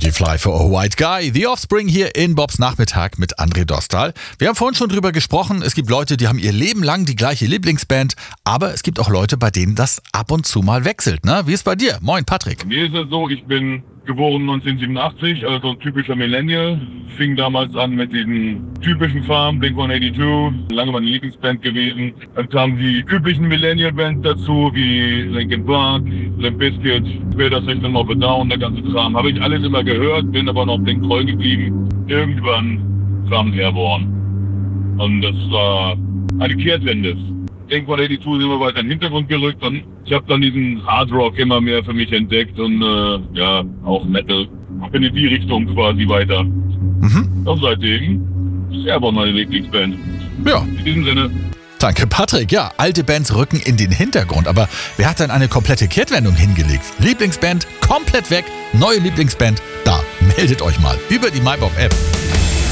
Pretty Fly for a White Guy. The Offspring hier in Bobs Nachmittag mit André Dostal. Wir haben vorhin schon drüber gesprochen. Es gibt Leute, die haben ihr Leben lang die gleiche Lieblingsband. Aber es gibt auch Leute, bei denen das ab und zu mal wechselt. Ne? Wie ist bei dir? Moin, Patrick. Mir ist es so, ich bin geboren 1987, also so ein typischer Millennial. Fing damals an mit diesen typischen Farben, Blink-182, lange meine Lieblingsband gewesen. Dann kamen die üblichen Millennial-Bands dazu, wie Linkin Park, Limp Bizkit, später System of a Down, der ganze Kram. Habe ich alles immer gehört, bin aber noch Blink treu geblieben. Irgendwann kam Airborne. Und das war eine Kehrtwende. Blink-182 sind immer weiter in den Hintergrund gerückt und ich habe dann diesen Hard Rock immer mehr für mich entdeckt und auch Metal. Bin in die Richtung quasi weiter. Und seitdem ist Airborne meine Lieblingsband. Ja. In diesem Sinne. Danke, Patrick. Ja, alte Bands rücken in den Hintergrund. Aber wer hat denn eine komplette Kehrtwendung hingelegt? Lieblingsband komplett weg, neue Lieblingsband, da meldet euch mal über die MyBob-App.